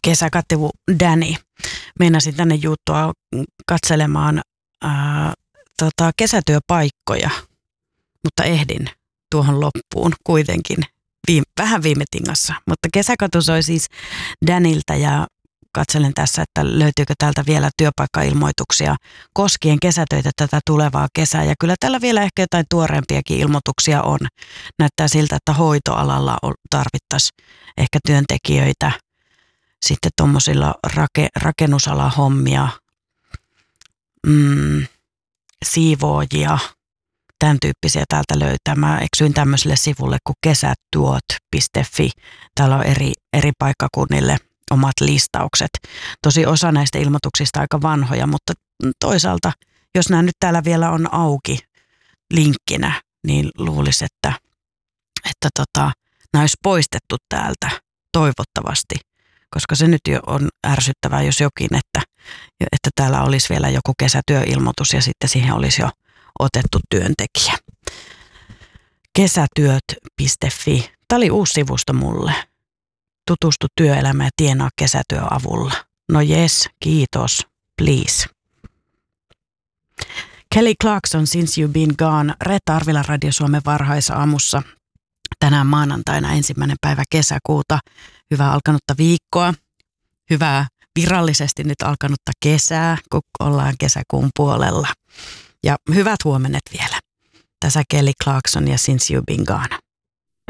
kesäkattivu Danny meinasi tänne juuttua katselemaan kesätyöpaikkoja, mutta ehdin tuohon loppuun kuitenkin vähän viime tingassa. Mutta kesäkatu soi siis Daniltä ja katselen tässä, että löytyykö täältä vielä työpaikkailmoituksia koskien kesätöitä tätä tulevaa kesää. Ja kyllä täällä vielä ehkä jotain tuoreempiakin ilmoituksia on. Näyttää siltä, että hoitoalalla tarvittaisiin ehkä työntekijöitä. Sitten tuommoisilla rakennusalahommia, siivoojia, tämän tyyppisiä täältä löytää. Mä eksyin tämmöiselle sivulle kuin kesätyöt.fi. Täällä on eri paikkakunnille omat listaukset. Tosi osa näistä ilmoituksista aika vanhoja, mutta toisaalta, jos nämä nyt täällä vielä on auki linkkinä, niin luulisi, että nämä olisi poistettu täältä toivottavasti, koska se nyt jo on ärsyttävää, jos jokin, että täällä olisi vielä joku kesätyöilmoitus ja sitten siihen olisi jo otettu työntekijä. Kesätyöt.fi. Tämä oli uusi sivusto mulle. Tutustu työelämään ja tienaa kesätyön avulla. No jes, kiitos, please. Kelly Clarkson, Since You've Been Gone, Reetta Arvila Radio Suomen varhaisaamussa. Tänään maanantaina 1. päivä kesäkuuta. Hyvää alkanutta viikkoa. Hyvää virallisesti nyt alkanutta kesää, kun ollaan kesäkuun puolella. Ja hyvät huomenet vielä. Tässä Kelly Clarkson ja Since You've Been Gone.